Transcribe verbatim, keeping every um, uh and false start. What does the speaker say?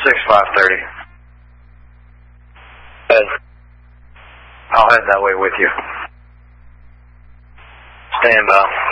six five thirty. Head. I'll head that way with you. Stand by.